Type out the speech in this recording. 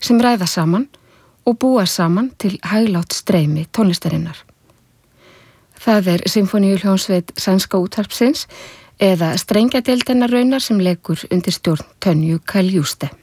sem ræða saman og búa saman til hæglátt streymi tónlistarinnar. Það symfóníuhljómsveit sænska útvarpsins eða strengjadeildinnar raunar sem leikur undir stjórn Tönju Kaljuste.